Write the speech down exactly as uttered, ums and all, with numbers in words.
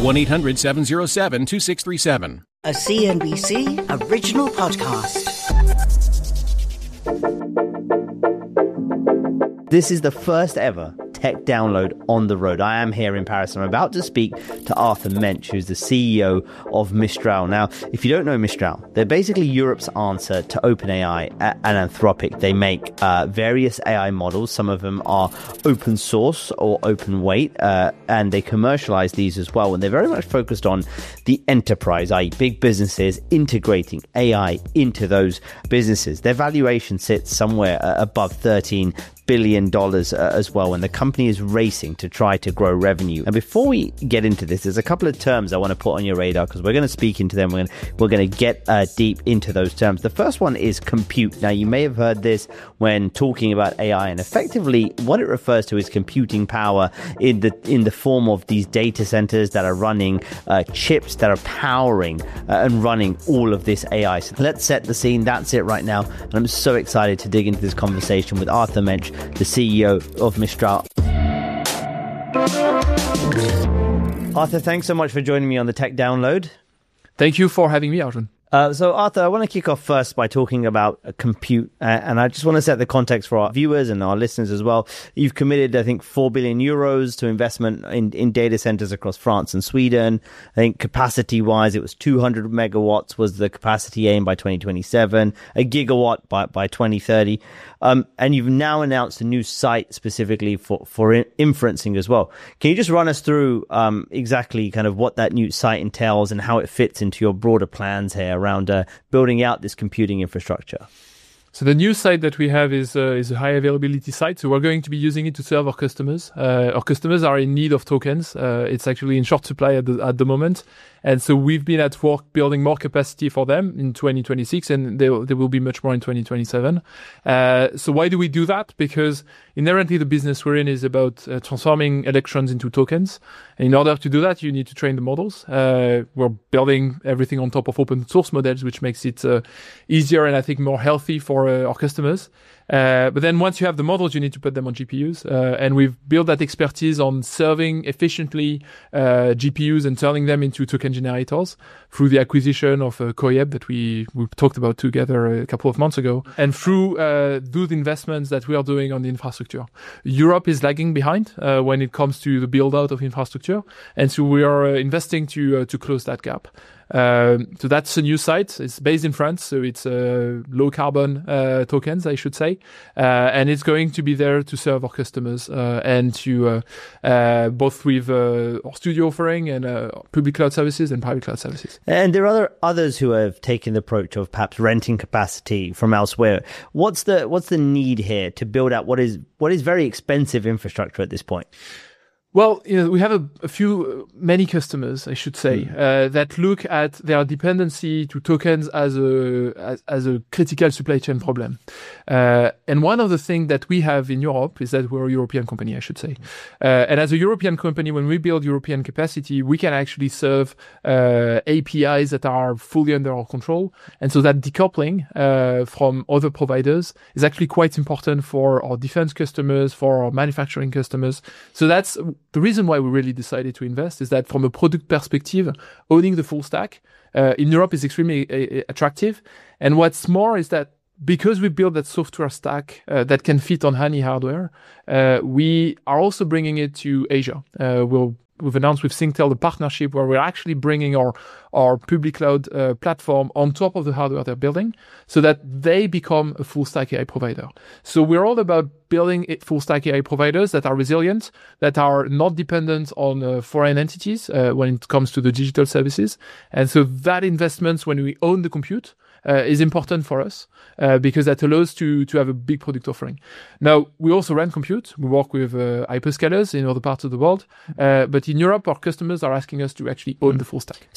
one eight hundred seven oh seven two six three seven. A C N B C original podcast. This is the first ever Tech Download on the road. I am here in Paris. I'm about to speak to Arthur Mensch, who's the C E O of Mistral. Now, if you don't know Mistral, they're basically Europe's answer to OpenAI and Anthropic. They make uh, various A I models. Some of them are open source or open weight, uh, and they commercialize these as well. And they're very much focused on the enterprise, that is big businesses integrating A I into those businesses. Their valuation sits somewhere uh, above thirteen billion dollars uh, as well, and the company is racing to try to grow revenue. And before we get into this, there's a couple of terms I want to put on your radar because we're going to speak into them. We're going to, we're going to get uh, deep into those terms. The first one is compute. Now, you may have heard this when talking about A I, and effectively what it refers to is computing power in the in the form of these data centers that are running uh, chips that are powering uh, and running all of this A I. So let's set the scene. That's it right now. And I'm so excited to dig into this conversation with Arthur Mensch, the C E O of Mistral. Arthur, thanks so much for joining me on the Tech Download. Thank you for having me, Arjun. Uh, so, Arthur, I want to kick off first by talking about uh, compute, uh, and I just want to set the context for our viewers and our listeners as well. You've committed, I think, four billion euros to investment in, in data centers across France and Sweden. I think capacity-wise, it was two hundred megawatts was the capacity aim by twenty twenty-seven, a gigawatt by, by twenty thirty. Um, and you've now announced a new site specifically for, for in- inferencing as well. Can you just run us through um, exactly kind of what that new site entails and how it fits into your broader plans here around uh, building out this computing infrastructure? So the new site that we have is uh, is a high availability site. So we're going to be using it to serve our customers. Uh, our customers are in need of tokens. Uh, it's actually in short supply at the, at the moment. And so we've been at work building more capacity for them in twenty twenty-six, and there, there will be much more in twenty twenty-seven. Uh, so why do we do that? Because inherently the business we're in is about uh, transforming electrons into tokens. And in order to do that, you need to train the models. Uh, we're building everything on top of open source models, which makes it uh, easier and I think more healthy for uh, our customers. Uh, but then once you have the models, you need to put them on G P Us. Uh, and we've built that expertise on serving efficiently uh, G P Us and turning them into token generators through the acquisition of uh, Coyeb that we, we talked about together a couple of months ago, and through uh, those investments that we are doing on the infrastructure. Europe is lagging behind uh, when it comes to the build out of infrastructure. And so we are uh, investing to uh, to close that gap. Um, so that's a new site. It's based in France, so it's uh, low carbon uh, tokens, I should say, uh, and it's going to be there to serve our customers uh, and to uh, uh, both with uh, our studio offering and uh, public cloud services and private cloud services. And there are other others who have taken the approach of perhaps renting capacity from elsewhere. What's the what's the need here to build out what is what is very expensive infrastructure at this point? Well, you know, we have a, a few, many customers, I should say, mm. uh, that look at their dependency to tokens as a as, as a critical supply chain problem. Uh, and one of the things that we have in Europe is that we're a European company, I should say. Uh, and as a European company, when we build European capacity, we can actually serve uh, A P Is that are fully under our control. And so that decoupling uh, from other providers is actually quite important for our defense customers, for our manufacturing customers. So that's the reason why we really decided to invest, is that from a product perspective, owning the full stack uh, in Europe is extremely uh, attractive. And what's more is that because we built that software stack uh, that can fit on any hardware, uh, we are also bringing it to Asia. Uh, we'll We've announced with Singtel the partnership where we're actually bringing our, our public cloud uh, platform on top of the hardware they're building so that they become a full stack A I provider. So we're all about building full stack A I providers that are resilient, that are not dependent on uh, foreign entities uh, when it comes to the digital services. And so that investment, when we own the compute, Uh, is important for us uh, because that allows to to have a big product offering. Now, we also rent compute. We work with uh, hyperscalers in other parts of the world. Uh, but in Europe, our customers are asking us to actually own the full stack.